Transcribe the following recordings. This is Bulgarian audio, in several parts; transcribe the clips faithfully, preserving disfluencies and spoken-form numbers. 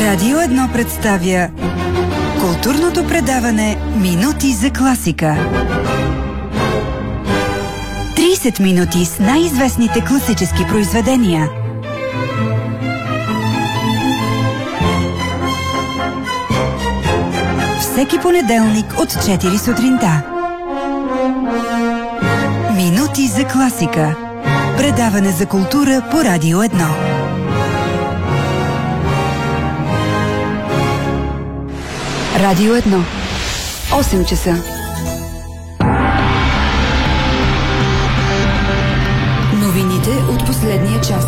Радио едно представя културното предаване Минути за класика. трийсет минути с най-известните класически произведения. Всеки понеделник от четири сутринта. Минути за класика. Предаване за култура по Радио едно. Радио едно. осем часа. Новините от последния час.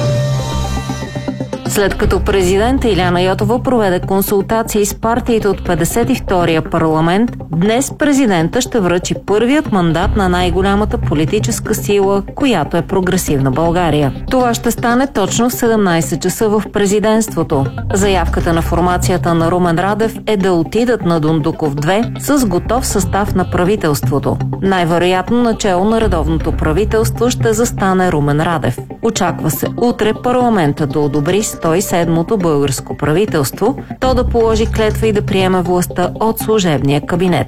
След като президент Илияна Йотова проведе консултации с партиите от петдесет и втория парламент, днес президента ще връчи първият мандат на най-голямата политическа сила, която е Прогресивна България. Това ще стане точно в седемнайсет часа в президентството. Заявката на формацията на Румен Радев е да отидат на Дондуков две с готов състав на правителството. Най-вероятно начело на редовното правителство ще застане Румен Радев. Очаква се утре парламента да одобри сто и седмото българско правителство, то да положи клетва и да приеме властта от служебния кабинет.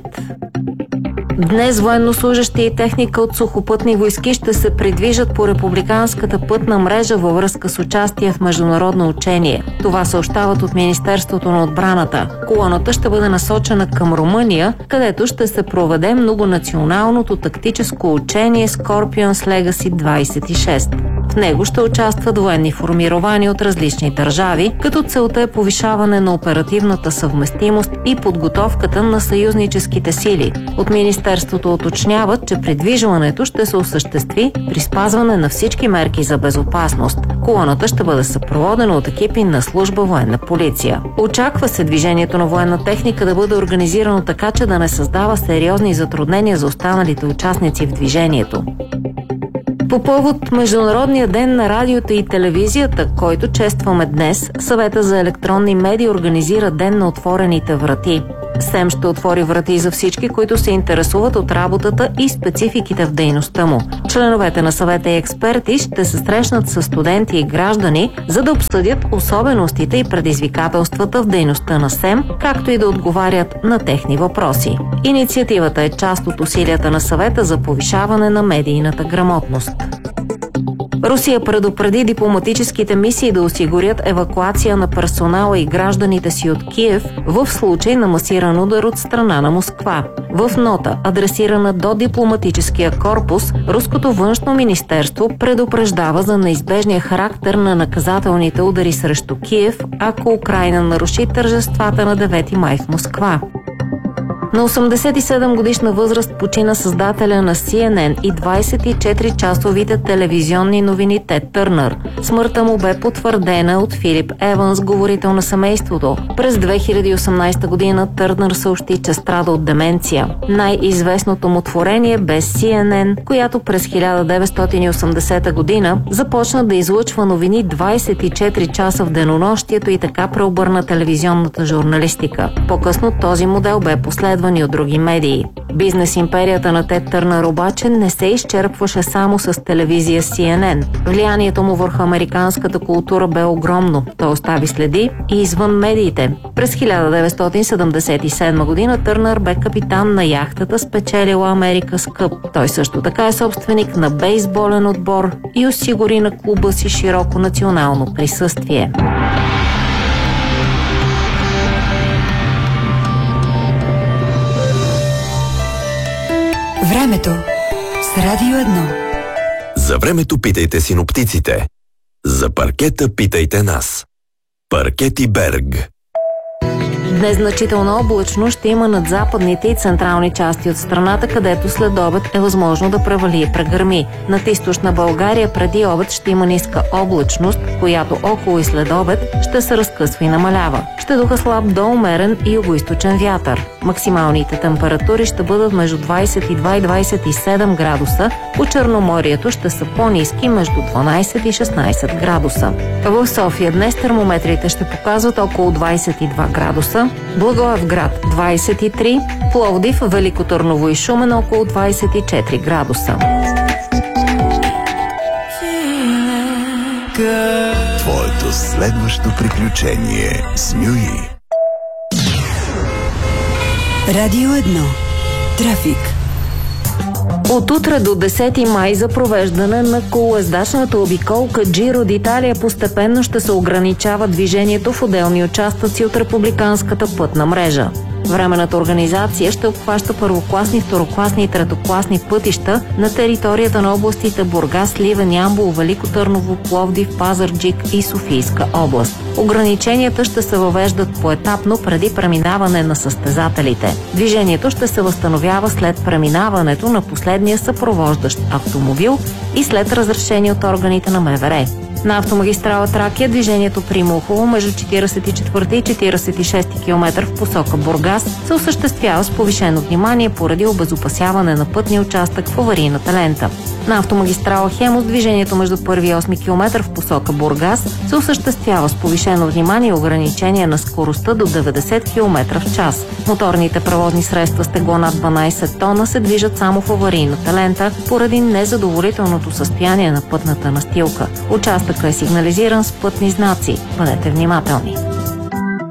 Днес военнослужащи и техника от сухопътни войски ще се придвижат по републиканската пътна мрежа във връзка с участие в международно учение. Това съобщават от Министерството на отбраната. Колоната ще бъде насочена към Румъния, където ще се проведе многонационалното тактическо учение Scorpions Legacy двайсет и шест. В него ще участват военни формирования от различни държави, като целта е повишаване на оперативната съвместимост и подготовката на съюзническите сили. От Министерството уточняват, че придвижването ще се осъществи при спазване на всички мерки за безопасност. Колоната ще бъде съпроводена от екипи на служба военна полиция. Очаква се движението на военна техника да бъде организирано така, че да не създава сериозни затруднения за останалите участници в движението. По повод Международния ден на радиото и телевизията, който честваме днес, Съвета за електронни медии организира Ден на отворените врати. СЕМ ще отвори врати за всички, които се интересуват от работата и спецификите в дейността му. Членовете на съвета и експерти ще се срещнат с студенти и граждани, за да обсъдят особеностите и предизвикателствата в дейността на СЕМ, както и да отговарят на техни въпроси. Инициативата е част от усилията на съвета за повишаване на медийната грамотност. Русия предупреди дипломатическите мисии да осигурят евакуация на персонала и гражданите си от Киев в случай на масиран удар от страна на Москва. В нота, адресирана до дипломатическия корпус, Руското външно министерство предупреждава за неизбежния характер на наказателните удари срещу Киев, ако Украйна наруши тържествата на девети май в Москва. На осемдесет и седем годишна възраст почина създателя на Си Ен Ен и двайсет и четири часовите телевизионни новини Тед Търнър. Смъртта му бе потвърдена от Филип Еванс, говорител на семейството. През две хиляди и осемнайсета година Търнър съобщи, че страда от деменция. Най-известното му творение бе Си Ен Ен, която през хиляда деветстотин и осемдесета година започна да излъчва новини двайсет и четири часа в денонощието и така преобърна телевизионната журналистика. По-късно този модел бе последван и от други медии. Бизнес империята на Тед Търнър обаче не се изчерпваше само с телевизия Си Ен Ен. Влиянието му върху американската култура бе огромно. Той остави следи и извън медиите. През хиляда деветстотин седемдесет и седма година Търнър бе капитан на яхтата, спечелила Америкас Къп. Той също така е собственик на бейсболен отбор и осигури на клуба си широко национално присъствие. Времето с Радио едно. За времето питайте синоптиците. За паркета питайте нас. Паркети Берг. Днес значителна облачно ще има над западните и централни части от страната, където след обед е възможно да превали и прегърми. Над източна България преди обед ще има ниска облачност, която около и след обед ще се разкъсва и намалява. Ще духа слаб до умерен и югоизточен вятър. Максималните температури ще бъдат между двайсет и два и двайсет и седем градуса, по Черноморието ще са по-ниски между дванайсет и шестнайсет градуса. В София днес термометрите ще показват около двайсет и два градуса, Благоевград двайсет и три, Пловдив, Велико Търново и Шумен около двайсет и четири градуса. Твоето следващо приключение с Мюи. Радио едно. Трафик. От утре до десети май за провеждане на колоездачната обиколка Джиро d'Italia постепенно ще се ограничава движението в отделни участъци от републиканската пътна мрежа. Временната организация ще обхваща първокласни, второкласни и третокласни пътища на територията на областите Бургас, Сливен, Ямбол, Велико Търново, Пловдив, Пазарджик и Софийска област. Ограниченията ще се въвеждат поетапно преди преминаване на състезателите. Движението ще се възстановява след преминаването на последния съпровождащ автомобил и след разрешение от органите на МВР. На автомагистрала Тракия движението при Мухово между четиридесет и четвърти и четиридесет и шести километър в посока Бургас се осъществява с повишено внимание поради обезопасяване на пътния участък в аварийната лента. На автомагистрала Хемус движението между първи и осми километър в посока Бургас се осъществява с повишено внимание и ограничение на скоростта до деветдесет километра в час. Моторните превозни средства с тегло над дванадесет тона се движат само в аварийната лента поради незадоволителното състояние на пътната настилка. Участъкът е сигнализиран с пътни знаци. Бъдете внимателни.